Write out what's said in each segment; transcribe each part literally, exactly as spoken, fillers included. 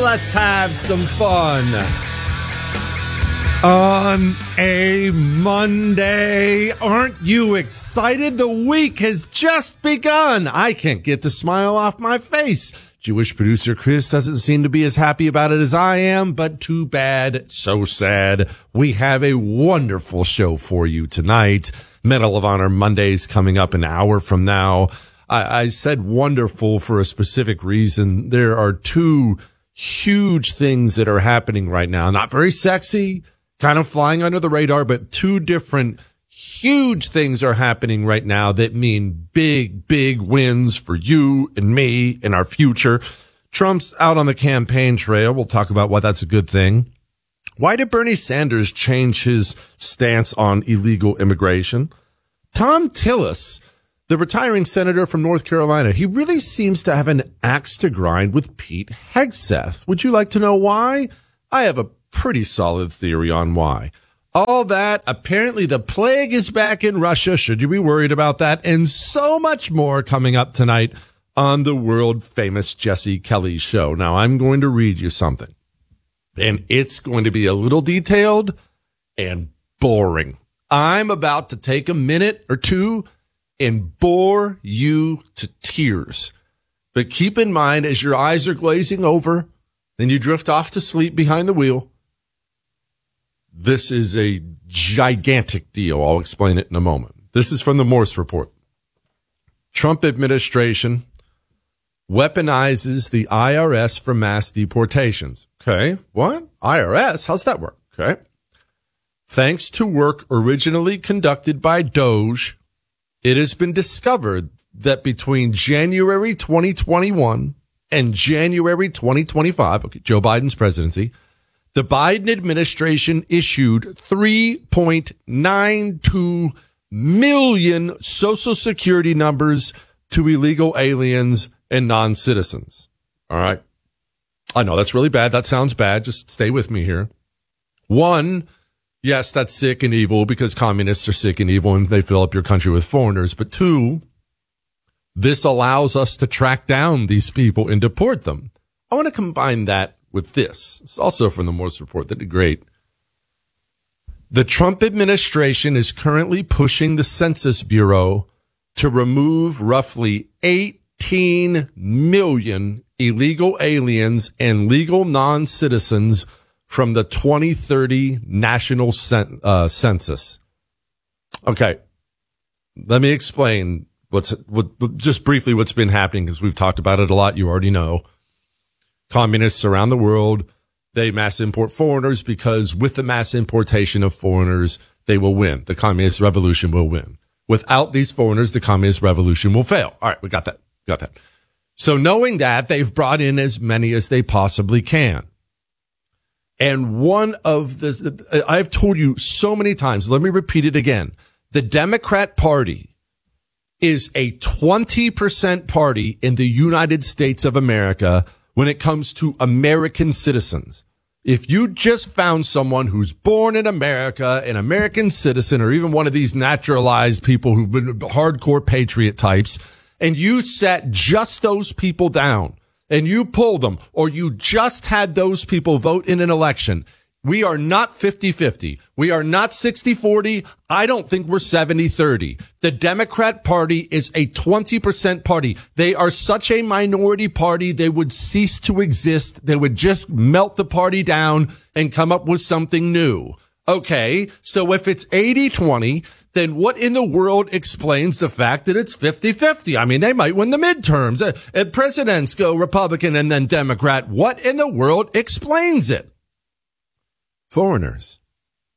let's have some fun. On a Monday, aren't you excited? The week has just begun. I can't get the smile off my face. Jewish producer Chris doesn't seem to be as happy about it as I am, but too bad, so sad. We have a wonderful show for you tonight. Medal of Honor Mondays coming up an hour from now. I, I said wonderful for a specific reason. There are two huge things that are happening right now. Not very sexy, kind of flying under the radar, but two different huge things are happening right now that mean big, big wins for you and me and our future. Trump's out on the campaign trail. We'll talk about why that's a good thing. Why did Bernie Sanders change his stance on illegal immigration? Tom Tillis, the retiring senator from North Carolina, he really seems to have an axe to grind with Pete Hegseth. Would you like to know why? I have a pretty solid theory on why. All that, apparently the plague is back in Russia. Should you be worried about that? And so much more coming up tonight on the world famous Jesse Kelly show. Now, I'm going to read you something, and it's going to be a little detailed and boring. I'm about to take a minute or two and bore you to tears. But keep in mind, as your eyes are glazing over, then you drift off to sleep behind the wheel. This is a gigantic deal. I'll explain it in a moment. This is from the Morse Report. Trump administration weaponizes the I R S for mass deportations. Okay. What? I R S? How's that work? Okay. Thanks to work originally conducted by Doge, it has been discovered that between January twenty twenty-one and January twenty twenty-five, okay, Joe Biden's presidency, the Biden administration issued three point nine two million Social Security numbers to illegal aliens and non-citizens. All right. I know that's really bad. That sounds bad. Just stay with me here. One, yes, that's sick and evil because communists are sick and evil and they fill up your country with foreigners. But two, this allows us to track down these people and deport them. I want to combine that with this. It's also from the Morse Report. They did great. The Trump administration is currently pushing the Census Bureau to remove roughly eighteen million illegal aliens and legal non-citizens from the twenty thirty national cen- uh, census. Okay. Let me explain what's what, just briefly what's been happening because we've talked about it a lot. You already know. Communists around the world, they mass import foreigners because with the mass importation of foreigners, they will win. The communist revolution will win. Without these foreigners, the communist revolution will fail. All right, we got that. Got that. So knowing that, they've brought in as many as they possibly can. And one of the, I've told you so many times, let me repeat it again. The Democrat Party is a twenty percent party in the United States of America when it comes to American citizens. If you just found someone who's born in America, an American citizen, or even one of these naturalized people who've been hardcore patriot types, and you sat just those people down and you pulled them, or you just had those people vote in an election, we are not fifty-fifty. We are not sixty forty. I don't think we're seventy thirty. The Democrat Party is a twenty percent party. They are such a minority party, they would cease to exist. They would just melt the party down and come up with something new. Okay, so if it's eighty twenty, then what in the world explains the fact that it's fifty-fifty? I mean, they might win the midterms. Uh, uh, presidents go Republican and then Democrat. What in the world explains it? Foreigners.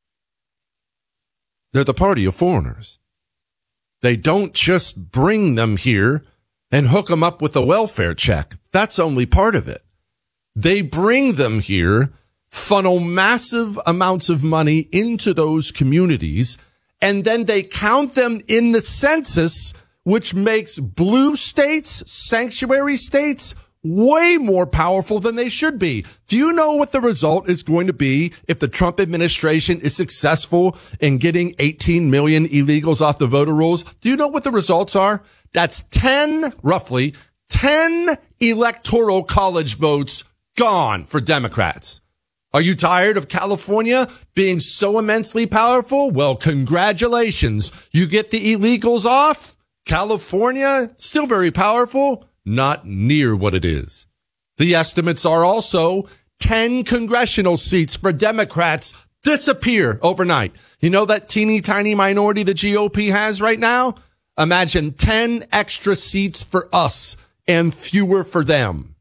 They're the party of foreigners. They don't just bring them here and hook them up with a welfare check. That's only part of it. They bring them here, funnel massive amounts of money into those communities, and then they count them in the census, which makes blue states, sanctuary states, way more powerful than they should be. Do you know what the result is going to be if the Trump administration is successful in getting eighteen million illegals off the voter rolls? Do you know what the results are? That's ten, roughly, ten electoral college votes gone for Democrats. Are you tired of California being so immensely powerful? Well, congratulations. You get the illegals off. California, still very powerful, not near what it is. The estimates are also ten congressional seats for Democrats disappear overnight. You know that teeny tiny minority the G O P has right now? Imagine ten extra seats for us and fewer for them.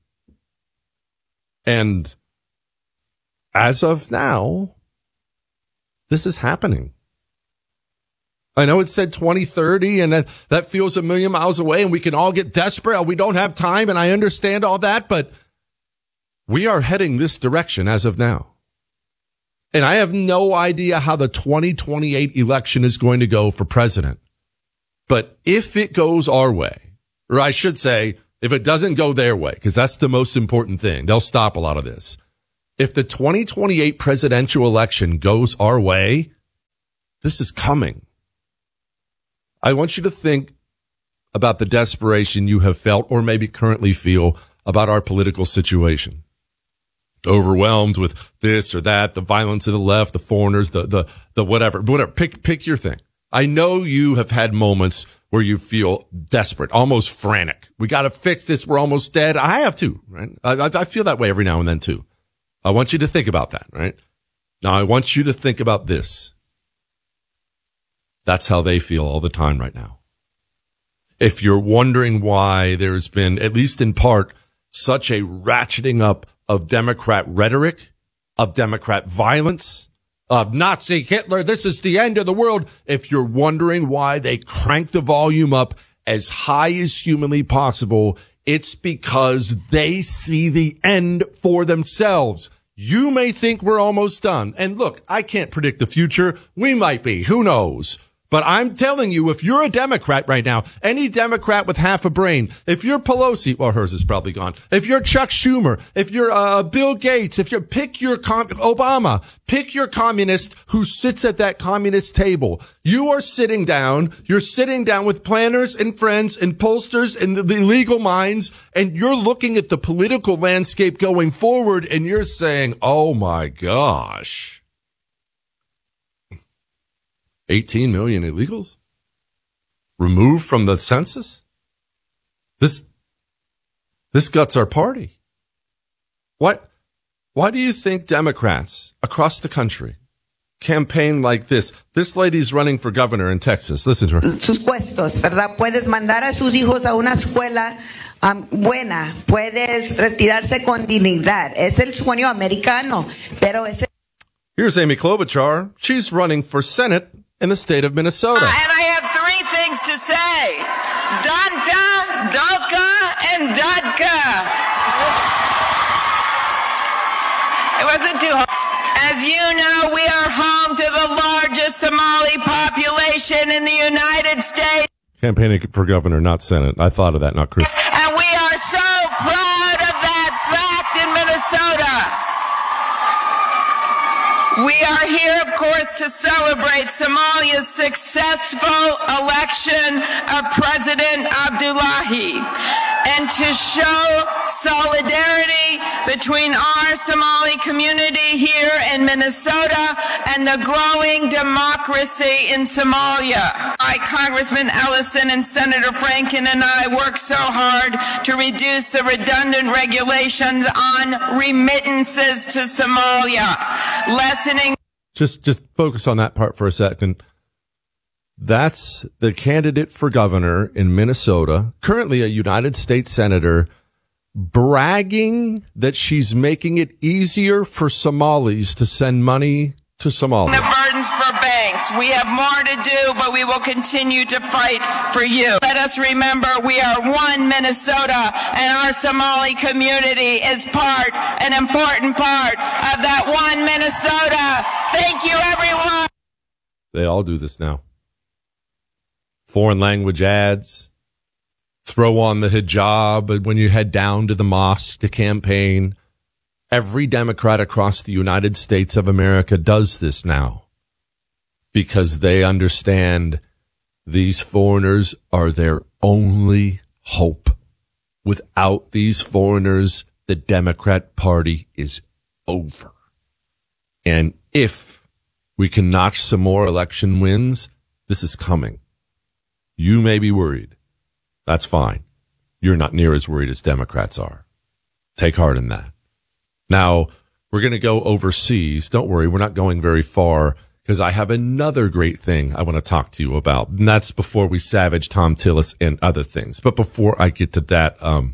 And as of now, this is happening. I know it said twenty thirty, and that, that feels a million miles away, and we can all get desperate. We don't have time, and I understand all that, but we are heading this direction as of now. And I have no idea how the twenty twenty-eight election is going to go for president. But if it goes our way, or I should say, if it doesn't go their way, because that's the most important thing, they'll stop a lot of this. If the twenty twenty-eight presidential election goes our way, this is coming. I want you to think about the desperation you have felt or maybe currently feel about our political situation. Overwhelmed with this or that, the violence of the left, the foreigners, the, the, the whatever, whatever. Pick, pick your thing. I know you have had moments where you feel desperate, almost frantic. We got to fix this. We're almost dead. I have too, right? I, I feel that way every now and then too. I want you to think about that, right? Now I want you to think about this. That's how they feel all the time right now. If you're wondering why there's been, at least in part, such a ratcheting up of Democrat rhetoric, of Democrat violence, of Nazi Hitler, this is the end of the world. If you're wondering why they crank the volume up as high as humanly possible, it's because they see the end for themselves. You may think we're almost done. And look, I can't predict the future. We might be. Who knows? But I'm telling you, if you're a Democrat right now, any Democrat with half a brain, if you're Pelosi, well, hers is probably gone. If you're Chuck Schumer, if you're uh, Bill Gates, if you're pick your com- Obama, pick your communist who sits at that communist table. You are sitting down. You're sitting down with planners and friends and pollsters and the, the legal minds, and you're looking at the political landscape going forward, and you're saying, "Oh my gosh." eighteen million illegals removed from the census. This, this guts our party. What, why do you think Democrats across the country campaign like this? This lady's running for governor in Texas. Listen to her. Sus puestos, ¿verdad? Puedes mandar a sus hijos a una escuela um, buena. Puedes retirarse con dignidad. Es el sueño americano, pero es. Here's Amy Klobuchar. She's running for Senate in the state of Minnesota. Uh, and I have three things to say. Danta, Dalka, and Dudka. It wasn't too hard. As you know, we are home to the largest Somali population in the United States. Campaigning for governor, not Senate. I thought of that, not Chris. And we are so proud of that fact in Minnesota. We are here, of course, to celebrate Somalia's successful election of President Abdullahi and to show solidarity between our Somali community here in Minnesota and the growing democracy in Somalia. I, Congressman Ellison and Senator Franken and I work so hard to reduce the redundant regulations on remittances to Somalia, lessening. Just, just focus on that part for a second. That's the candidate for governor in Minnesota, currently a United States senator, bragging that she's making it easier for Somalis to send money to Somalia. The burdens for banks. We have more to do, but we will continue to fight for you. Let us remember we are one Minnesota, and our Somali community is part, an important part of that one Minnesota. Thank you, everyone. They all do this now. Foreign language ads, throw on the hijab when you head down to the mosque to campaign. Every Democrat across the United States of America does this now because they understand these foreigners are their only hope. Without these foreigners, the Democrat Party is over. And if we can notch some more election wins, this is coming. You may be worried. That's fine. You're not near as worried as Democrats are. Take heart in that. Now, we're going to go overseas. Don't worry, we're not going very far because I have another great thing I want to talk to you about. And that's before we savage Tom Tillis and other things. But before I get to that, um,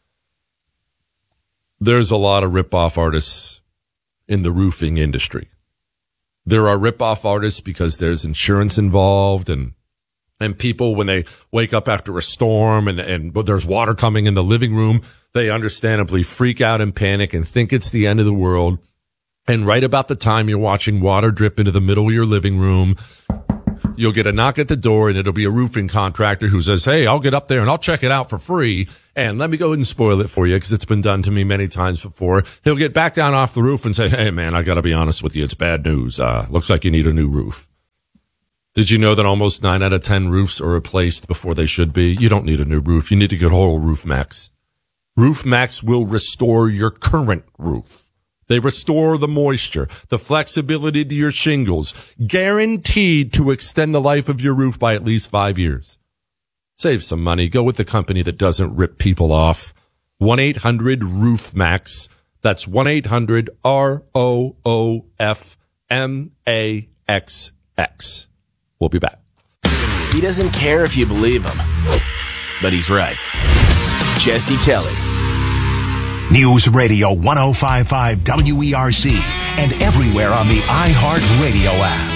there's a lot of rip-off artists in the roofing industry. There are rip-off artists because there's insurance involved, and and people, when they wake up after a storm and, and there's water coming in the living room, they understandably freak out and panic and think it's the end of the world. And right about the time you're watching water drip into the middle of your living room, you'll get a knock at the door, and it'll be a roofing contractor who says, hey, I'll get up there and I'll check it out for free. And let me go ahead and spoil it for you because it's been done to me many times before. He'll get back down off the roof and say, hey, man, I got to be honest with you. It's bad news. Uh, looks like you need a new roof. Did you know that almost nine out of ten roofs are replaced before they should be? You don't need a new roof. You need to get whole Roof Max. Roof Max will restore your current roof. They restore the moisture, the flexibility to your shingles, guaranteed to extend the life of your roof by at least five years. Save some money. Go with the company that doesn't rip people off. one eight hundred roof max. That's one eight hundred R O O F M A X X. We'll be back. He doesn't care if you believe him, but he's right. Jesse Kelly. News Radio one oh five point five W E R C and everywhere on the iHeartRadio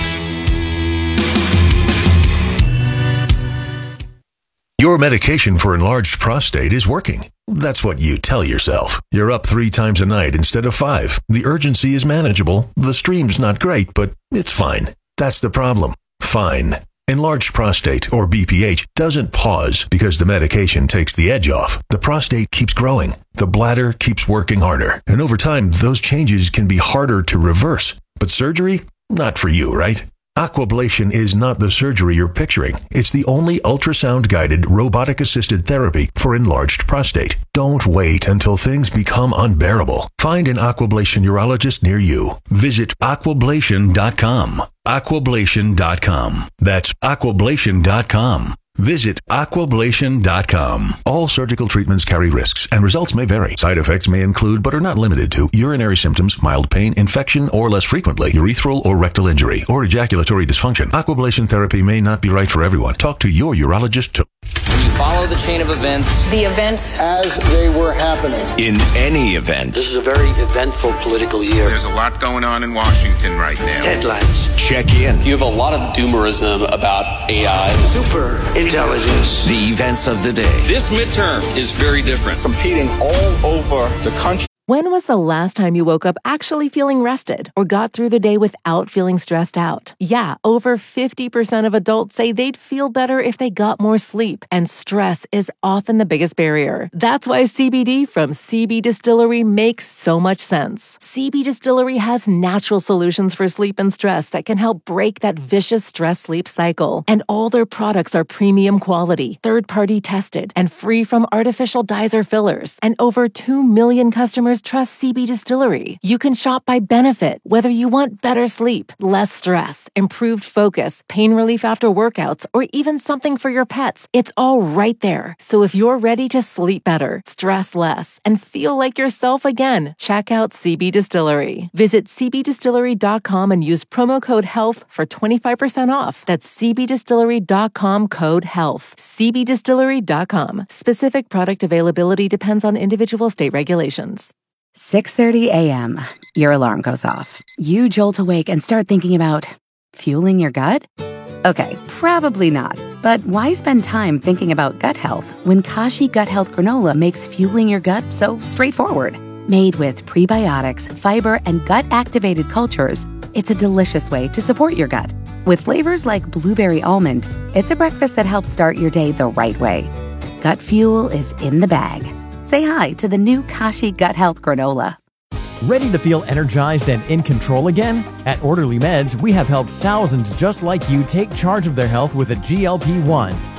app. Your medication for enlarged prostate is working. That's what you tell yourself. You're up three times a night instead of five. The urgency is manageable. The stream's not great, but it's fine. That's the problem. Fine. Enlarged prostate, or B P H, doesn't pause because the medication takes the edge off. The prostate keeps growing. The bladder keeps working harder. And over time, those changes can be harder to reverse. But surgery? Not for you, right? Aquablation is not the surgery you're picturing. It's the only ultrasound-guided, robotic-assisted therapy for enlarged prostate. Don't wait until things become unbearable. Find an Aquablation urologist near you. Visit aquablation dot com. aquablation dot com. That's aquablation dot com. Visit aquablation dot com. All surgical treatments carry risks, and results may vary. Side effects may include, but are not limited to, urinary symptoms, mild pain, infection, or less frequently, urethral or rectal injury, or ejaculatory dysfunction. Aquablation therapy may not be right for everyone. Talk to your urologist too. When you follow the chain of events, the events as they were happening. In any event. This is a very eventful political year. There's a lot going on in Washington right now. Headlines. Check in. You have a lot of doomerism about A I. Super intelligence. The events of the day. This midterm is very different. Competing all over the country. When was the last time you woke up actually feeling rested or got through the day without feeling stressed out? Yeah, over fifty percent of adults say they'd feel better if they got more sleep, and stress is often the biggest barrier. That's why C B D from C B Distillery makes so much sense. C B Distillery has natural solutions for sleep and stress that can help break that vicious stress-sleep cycle. And all their products are premium quality, third-party tested, and free from artificial dyes or fillers. And over two million customers trust C B Distillery. You can shop by benefit, whether you want better sleep, less stress, improved focus, pain relief after workouts, or even something for your pets. It's all right there. So if you're ready to sleep better, stress less, and feel like yourself again, check out C B Distillery. Visit c b distillery dot com and use promo code HEALTH for twenty-five percent off. That's c b distillery dot com code HEALTH. c b distillery dot com. Specific product availability depends on individual state regulations. six thirty a.m. Your alarm goes off. You jolt awake and start thinking about fueling your gut? Okay, probably not. But why spend time thinking about gut health when Kashi Gut Health Granola makes fueling your gut so straightforward? Made with prebiotics, fiber, and gut-activated cultures, it's a delicious way to support your gut. With flavors like blueberry almond, it's a breakfast that helps start your day the right way. Gut fuel is in the bag. Say hi to the new Kashi Gut Health Granola. Ready to feel energized and in control again? At Orderly Meds, we have helped thousands just like you take charge of their health with a G L P one.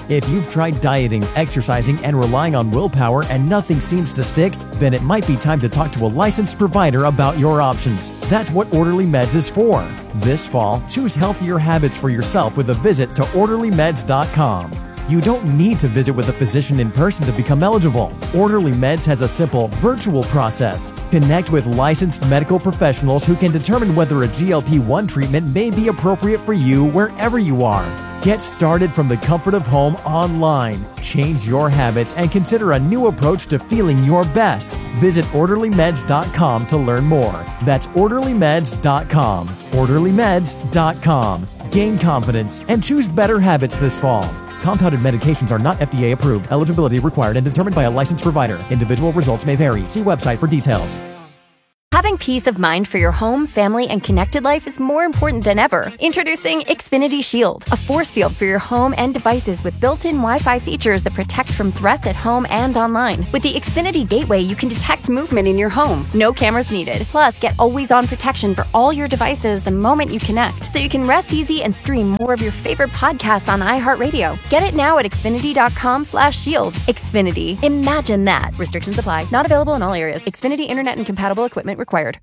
If you've tried dieting, exercising, and relying on willpower and nothing seems to stick, then it might be time to talk to a licensed provider about your options. That's what Orderly Meds is for. This fall, choose healthier habits for yourself with a visit to orderly meds dot com. You don't need to visit with a physician in person to become eligible. Orderly Meds has a simple, virtual process. Connect with licensed medical professionals who can determine whether a G L P one treatment may be appropriate for you wherever you are. Get started from the comfort of home online. Change your habits and consider a new approach to feeling your best. Visit orderly meds dot com to learn more. That's orderly meds dot com. orderly meds dot com. Gain confidence and choose better habits this fall. Compounded medications are not F D A approved. Eligibility required and determined by a licensed provider. Individual results may vary. See website for details. Having peace of mind for your home, family, and connected life is more important than ever. Introducing Xfinity Shield, a force field for your home and devices with built-in Wi-Fi features that protect from threats at home and online. With the Xfinity Gateway, you can detect movement in your home. No cameras needed. Plus, get always-on protection for all your devices the moment you connect, so you can rest easy and stream more of your favorite podcasts on iHeartRadio. Get it now at xfinity dot com slash shield. Xfinity. Imagine that. Restrictions apply. Not available in all areas. Xfinity Internet and compatible equipment required.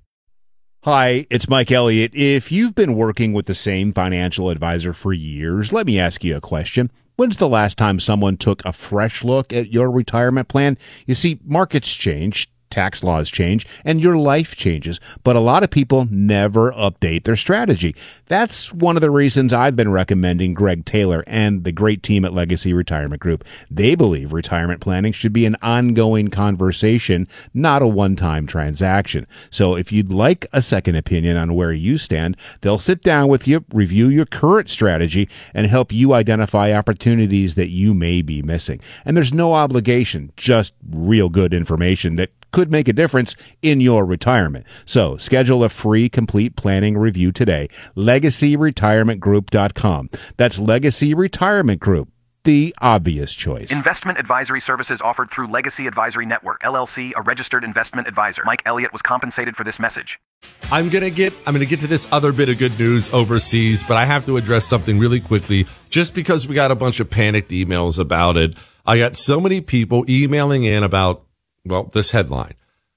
Hi, it's Mike Elliott. If you've been working with the same financial advisor for years, let me ask you a question. When's the last time someone took a fresh look at your retirement plan? You see, markets change, tax laws change, and your life changes, but a lot of people never update their strategy. That's one of the reasons I've been recommending Greg Taylor and the great team at Legacy Retirement Group. They believe retirement planning should be an ongoing conversation, not a one-time transaction. So if you'd like a second opinion on where you stand, they'll sit down with you, review your current strategy, and help you identify opportunities that you may be missing. And there's no obligation, just real good information that could make a difference in your retirement. So schedule a free complete planning review today. legacy retirement group dot com. That's Legacy Retirement Group, the obvious choice. Investment advisory services offered through Legacy Advisory Network, L L C, a registered investment advisor. Mike Elliott was compensated for this message. I'm going to get I'm going to get to this other bit of good news overseas, but I have to address something really quickly just because we got a bunch of panicked emails about it. I got so many people emailing in about, well, this headline.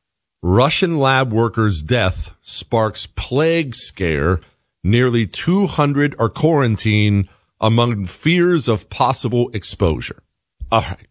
Russian lab worker's death sparks plague scare. Nearly two hundred are quarantined among fears of possible exposure. All right.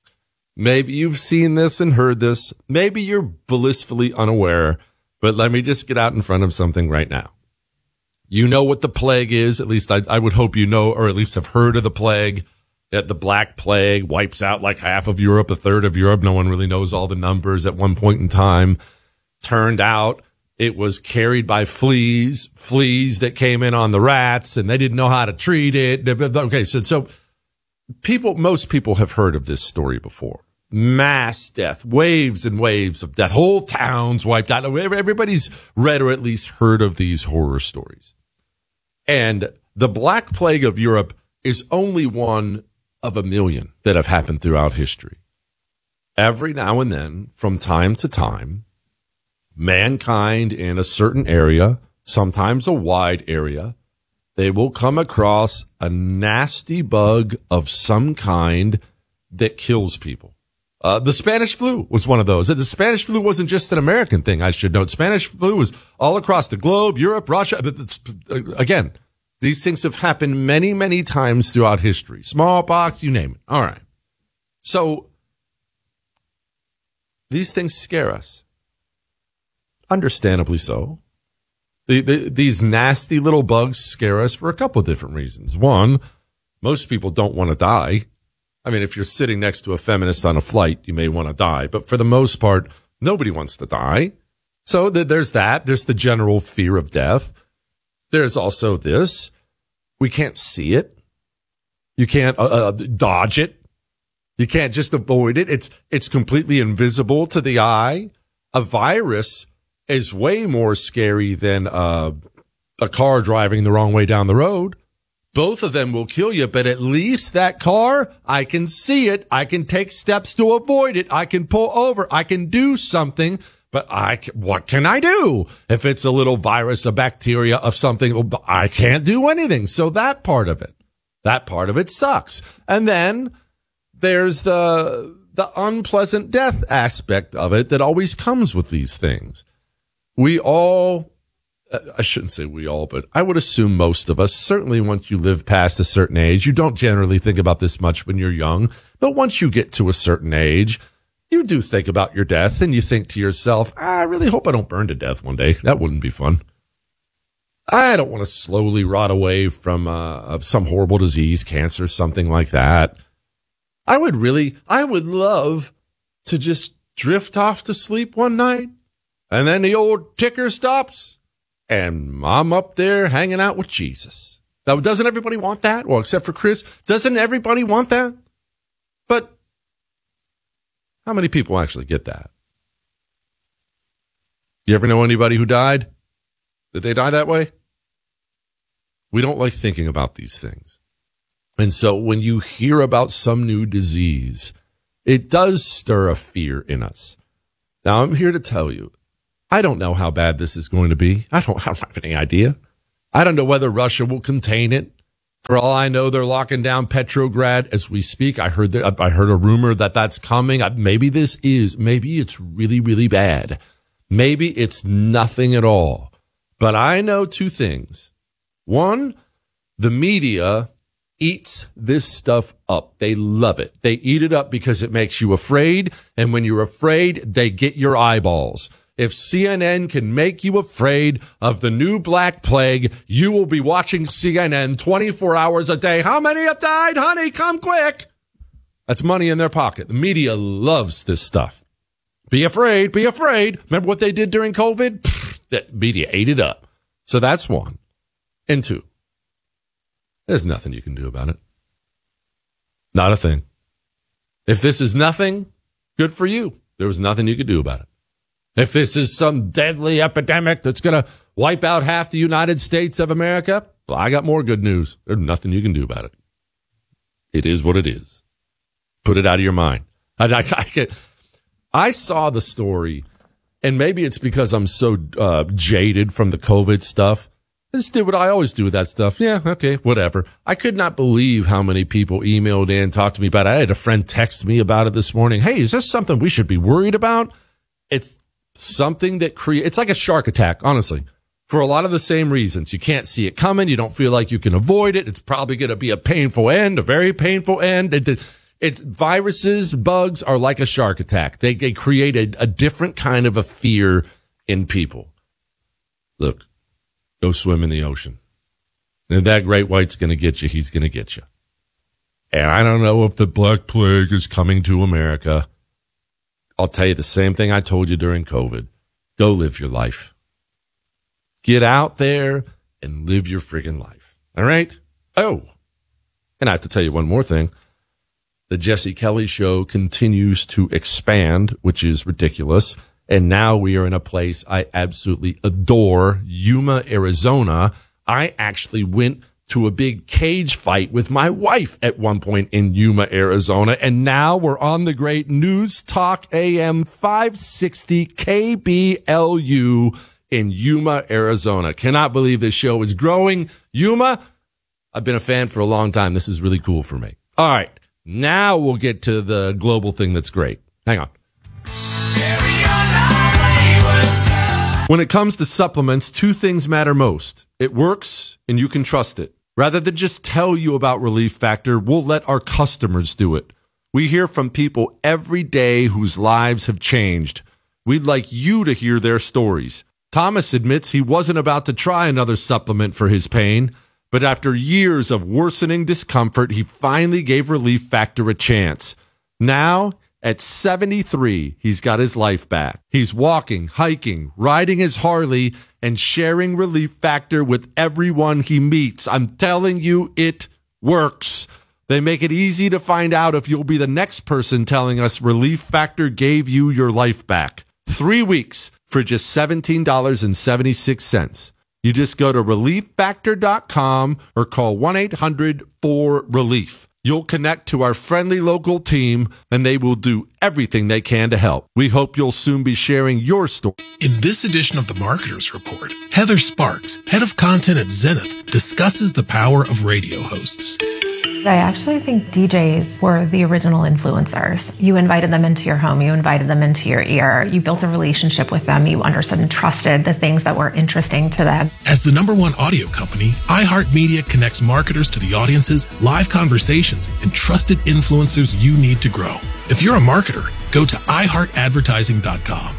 Maybe you've seen this and heard this. Maybe you're blissfully unaware, but let me just get out in front of something right now. You know what the plague is. At least I, I would hope you know, or at least have heard of the plague. That the Black Plague wipes out like half of Europe, a third of Europe. No one really knows all the numbers at one point in time. Turned out it was carried by fleas, fleas that came in on the rats, and they didn't know how to treat it. Okay, so, so people, most people have heard of this story before. Mass death, waves and waves of death, whole towns wiped out. Everybody's read or at least heard of these horror stories. And the Black Plague of Europe is only one of a million that have happened throughout history. Every now and then, from time to time, mankind in a certain area, sometimes a wide area, they will come across a nasty bug of some kind that kills people. Uh, the Spanish flu was one of those. The Spanish flu wasn't just an American thing, I should note. Spanish flu was all across the globe, Europe, Russia. Again, these things have happened many, many times throughout history. Smallpox, you name it. All right. So these things scare us. Understandably so. The, the, these nasty little bugs scare us for a couple of different reasons. One, most people don't want to die. I mean, if you're sitting next to a feminist on a flight, you may want to die. But for the most part, nobody wants to die. So th- there's that. There's the general fear of death. There's also this. We can't see it. You can't uh, uh, dodge it. You can't just avoid it. It's it's completely invisible to the eye. A virus is way more scary than uh, a car driving the wrong way down the road. Both of them will kill you, but at least that car, I can see it. I can take steps to avoid it. I can pull over. I can do something. But I, what can I do? If it's a little virus, a bacteria of something, I can't do anything. So that part of it, That part of it sucks. And then there's the the unpleasant death aspect of it that always comes with these things. We all, I shouldn't say we all, but I would assume most of us, certainly once you live past a certain age, you don't generally think about this much when you're young, but once you get to a certain age, you do think about your death and you think to yourself, I really hope I don't burn to death one day. That wouldn't be fun. I don't want to slowly rot away from uh, some horrible disease, cancer, something like that. I would really, I would love to just drift off to sleep one night and then the old ticker stops and I'm up there hanging out with Jesus. Now, doesn't everybody want that? Well, except for Chris, doesn't everybody want that? But how many people actually get that? Do you ever know anybody who died? Did they die that way? We don't like thinking about these things. And so when you hear about some new disease, it does stir a fear in us. Now, I'm here to tell you, I don't know how bad this is going to be. I don't, I don't have any idea. I don't know whether Russia will contain it. For all I know, they're locking down Petrograd as we speak. I heard that, I heard a rumor that that's coming. Maybe this is, maybe it's really, really bad. Maybe it's nothing at all. But I know two things. One, the media eats this stuff up. They love it. They eat it up because it makes you afraid. And when you're afraid, they get your eyeballs. If C N N can make you afraid of the new Black Plague, you will be watching C N N twenty-four hours a day. How many have died? Honey, come quick. That's money in their pocket. The media loves this stuff. Be afraid. Be afraid. Remember what they did during COVID? That media ate it up. So that's one. And two, there's nothing you can do about it. Not a thing. If this is nothing, good for you. There was nothing you could do about it. If this is some deadly epidemic that's going to wipe out half the United States of America, well, I got more good news. There's nothing you can do about it. It is what it is. Put it out of your mind. I, I, I, I saw the story, and maybe it's because I'm so uh, jaded from the COVID stuff. I just did what I always do with that stuff. Yeah, okay, whatever. I could not believe how many people emailed in, talked to me about it. I had a friend text me about it this morning. Hey, is this something we should be worried about? It's something that creates, it's like a shark attack, honestly, for a lot of the same reasons. You can't see it coming. You don't feel like you can avoid it. It's probably going to be a painful end, a very painful end. It, it's viruses, bugs are like a shark attack. They, they create a, a different kind of a fear in people. Look. Go swim in the ocean. And if that great white's going to get you, he's going to get you. And I don't know if the Black Plague is coming to America. I'll tell you the same thing I told you during COVID. Go live your life. Get out there and live your friggin' life. All right? Oh, and I have to tell you one more thing. The Jesse Kelly Show continues to expand, which is ridiculous. And now we are in a place I absolutely adore, Yuma, Arizona. I actually went to a big cage fight with my wife at one point in Yuma, Arizona. And now we're on the great News Talk A M five sixty K B L U in Yuma, Arizona. Cannot believe this show is growing. Yuma, I've been a fan for a long time. This is really cool for me. All right. Now we'll get to the global thing that's great. Hang on. When it comes to supplements, two things matter most. It works, and you can trust it. Rather than just tell you about Relief Factor, we'll let our customers do it. We hear from people every day whose lives have changed. We'd like you to hear their stories. Thomas admits he wasn't about to try another supplement for his pain, but after years of worsening discomfort, he finally gave Relief Factor a chance. Now, at seventy-three, he's got his life back. He's walking, hiking, riding his Harley, and sharing Relief Factor with everyone he meets. I'm telling you, it works. They make it easy to find out if you'll be the next person telling us Relief Factor gave you your life back. Three weeks for just seventeen dollars and seventy-six cents. You just go to relief factor dot com or call one eight hundred four relief. You'll connect to our friendly local team, and they will do everything they can to help. We hope you'll soon be sharing your story. In this edition of the Marketers Report, Heather Sparks, head of content at Zenith, discusses the power of radio hosts. I actually think D Js were the original influencers. You invited them into your home, you invited them into your ear, you built a relationship with them, you understood and trusted the things that were interesting to them. As the number one audio company, iHeartMedia connects marketers to the audiences, live conversations, and trusted influencers you need to grow. If you're a marketer, go to i heart advertising dot com.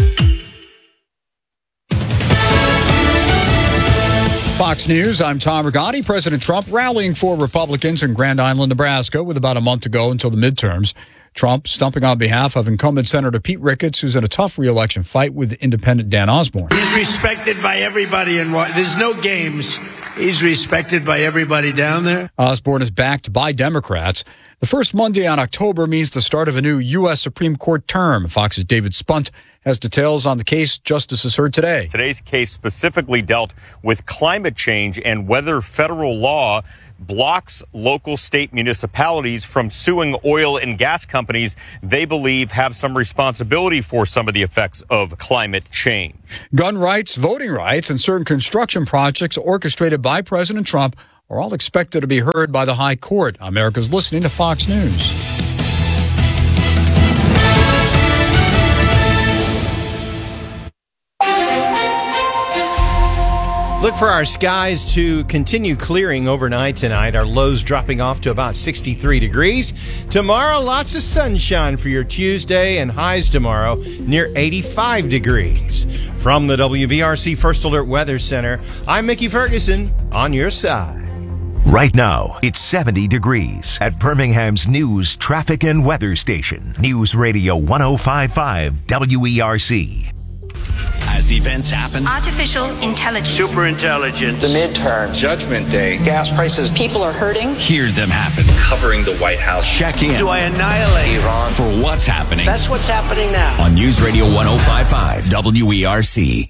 Fox News, I'm Tom Rigotti. President Trump rallying for Republicans in Grand Island, Nebraska, with about a month to go until the midterms. Trump stumping on behalf of incumbent Senator Pete Ricketts, who's in a tough re-election fight with independent Dan Osborne. He's respected by everybody, and there's no games. He's respected by everybody down there. Osborne is backed by Democrats. The first Monday on October means the start of a new U S Supreme Court term. Fox's David Spunt has details on the case justices heard today. Today's case specifically dealt with climate change and whether federal law blocks local state municipalities from suing oil and gas companies they believe have some responsibility for some of the effects of climate change. Gun rights, voting rights, and certain construction projects orchestrated by President Trump are all expected to be heard by the High Court. America's listening to Fox News. Look for our skies to continue clearing overnight tonight. Our lows dropping off to about sixty-three degrees. Tomorrow, lots of sunshine for your Tuesday, and highs tomorrow near eighty-five degrees. From the W B R C First Alert Weather Center, I'm Mickey Ferguson on your side. Right now, it's seventy degrees at Birmingham's news, traffic, and weather station. News Radio one oh five point five W E R C. As events happen, artificial intelligence, super intelligence, the midterm, Judgment Day, gas prices, people are hurting. Hear them happen. Covering the White House. Check in. Do I annihilate Iran for what's happening? That's what's happening now. On News Radio one oh five point five W E R C.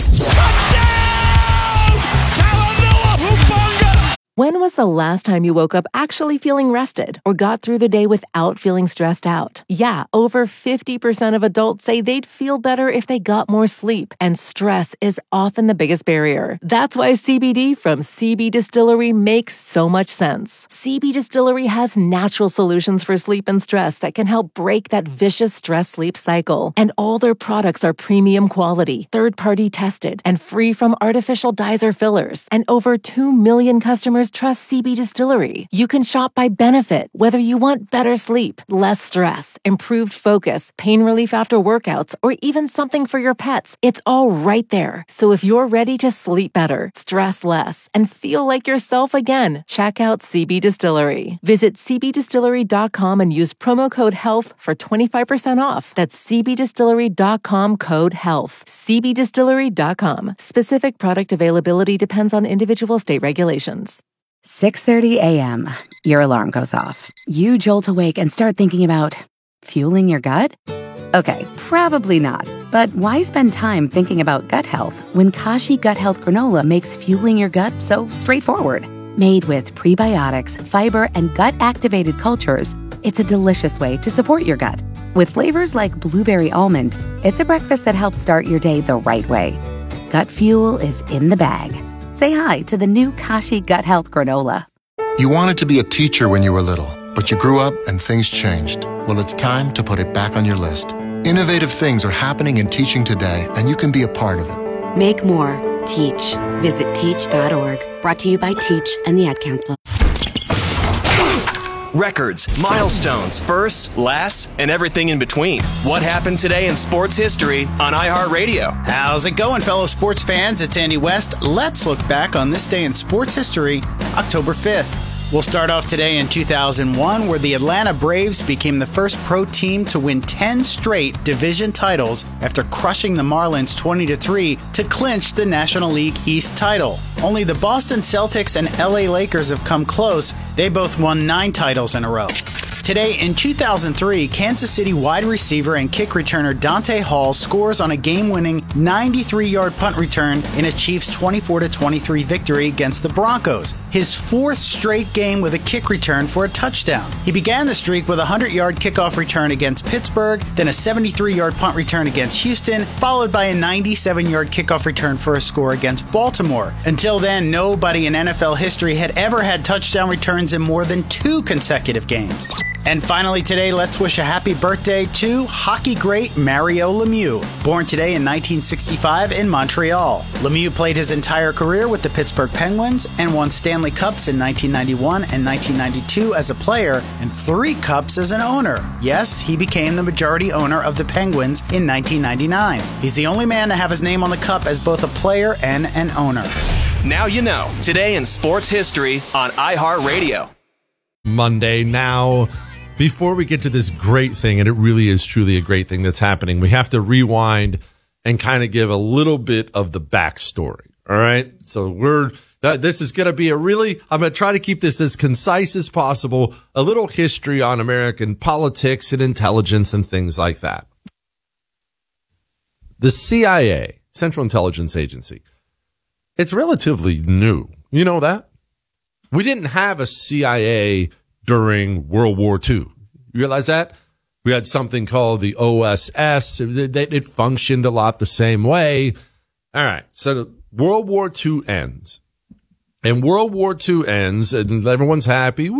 When was the last time you woke up actually feeling rested or got through the day without feeling stressed out? Yeah, over fifty percent of adults say they'd feel better if they got more sleep, and stress is often the biggest barrier. That's why C B D from C B Distillery makes so much sense. C B Distillery has natural solutions for sleep and stress that can help break that vicious stress-sleep cycle. And all their products are premium quality, third-party tested, and free from artificial dyes or fillers. And over two million customers trust C B Distillery. You can shop by benefit, whether you want better sleep, less stress, improved focus, pain relief after workouts, or even something for your pets. It's all right there. So if you're ready to sleep better, stress less, and feel like yourself again, check out C B Distillery. Visit c b distillery dot com and use promo code HEALTH for twenty-five percent off. That's c b distillery dot com code HEALTH. c b distillery dot com. Specific product availability depends on individual state regulations. six thirty a.m. Your alarm goes off. You jolt awake and start thinking about fueling your gut? Okay, probably not. But why spend time thinking about gut health when Kashi Gut Health Granola makes fueling your gut so straightforward? Made with prebiotics, fiber, and gut-activated cultures, it's a delicious way to support your gut. With flavors like blueberry almond, it's a breakfast that helps start your day the right way. Gut fuel is in the bag. Say hi to the new Kashi Gut Health Granola. You wanted to be a teacher when you were little, but you grew up and things changed. Well, it's time to put it back on your list. Innovative things are happening in teaching today, and you can be a part of it. Make more. Teach. Visit teach dot org. Brought to you by Teach and the Ad Council. Records, milestones, firsts, lasts, and everything in between. What happened today in sports history on iHeartRadio? How's it going, fellow sports fans? It's Andy West. Let's look back on this day in sports history, October fifth. We'll start off today in two thousand one, where the Atlanta Braves became the first pro team to win ten straight division titles after crushing the Marlins twenty to three to clinch the National League East title. Only the Boston Celtics and L A Lakers have come close. They both won nine titles in a row. Today, in two thousand three, Kansas City wide receiver and kick returner Dante Hall scores on a game-winning ninety-three-yard punt return in a Chiefs twenty-four to twenty-three victory against the Broncos, his fourth straight game with a kick return for a touchdown. He began the streak with a hundred-yard kickoff return against Pittsburgh, then a seventy-three-yard punt return against Houston, followed by a ninety-seven-yard kickoff return for a score against Baltimore. Until then, nobody in N F L history had ever had touchdown returns in more than two consecutive games. And finally today, let's wish a happy birthday to hockey great Mario Lemieux, born today in nineteen sixty-five in Montreal. Lemieux played his entire career with the Pittsburgh Penguins and won Stanley Cups in nineteen ninety-one and nineteen ninety-two as a player and three cups as an owner. Yes, he became the majority owner of the Penguins in nineteen ninety-nine. He's the only man to have his name on the cup as both a player and an owner. Now you know. Today in sports history on iHeartRadio. Monday now. Before we get to this great thing, and it really is truly a great thing that's happening, we have to rewind and kind of give a little bit of the backstory. All right. So we're, that, this is going to be a really, I'm going to try to keep this as concise as possible, a little history on American politics and intelligence and things like that. The C I A, Central Intelligence Agency, it's relatively new. You know that? We didn't have a C I A during World War Two. You realize that? We had something called the O S S. It, it functioned a lot the same way. All right. So World War Two ends. And World War Two ends and everyone's happy.